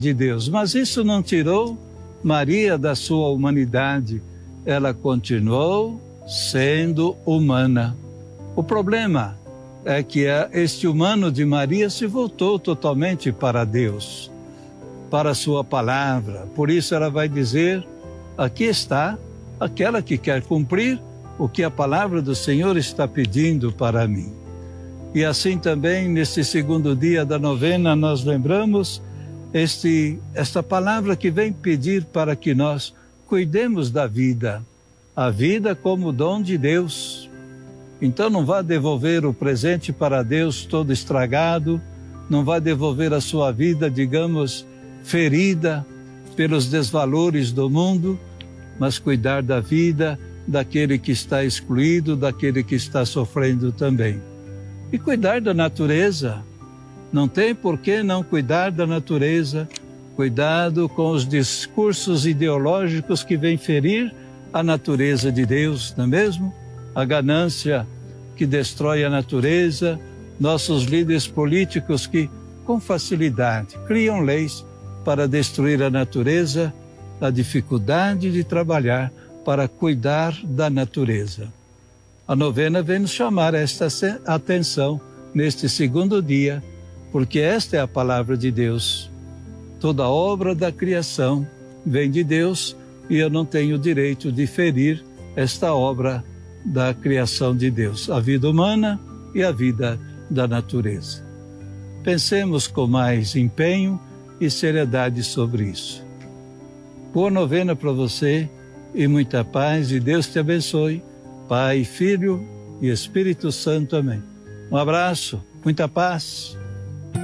de Deus. Mas isso não tirou Maria da sua humanidade. Ela continuou sendo humana. O problema é que este humano de Maria se voltou totalmente para Deus, para a sua palavra. Por isso ela vai dizer: aqui está aquela que quer cumprir o que a palavra do Senhor está pedindo para mim. E assim também, neste segundo dia da novena, nós lembramos esta palavra que vem pedir para que nós cuidemos da vida, a vida como dom de Deus. Então não vá devolver o presente para Deus todo estragado, não vá devolver a sua vida, digamos, ferida pelos desvalores do mundo, mas cuidar da vida daquele que está excluído, daquele que está sofrendo também. E cuidar da natureza. Não tem por que não cuidar da natureza. Cuidado com os discursos ideológicos que vêm ferir a natureza de Deus, não é mesmo? A ganância que destrói a natureza, nossos líderes políticos que, com facilidade, criam leis para destruir a natureza, a dificuldade de trabalhar para cuidar da natureza. A novena vem nos chamar esta atenção neste segundo dia, porque esta é a palavra de Deus. Toda obra da criação vem de Deus e eu não tenho direito de ferir esta obra da criação de Deus, a vida humana e a vida da natureza. Pensemos com mais empenho e seriedade sobre isso. Boa novena para você e muita paz, e Deus te abençoe. Pai, Filho e Espírito Santo. Amém. Um abraço, muita paz.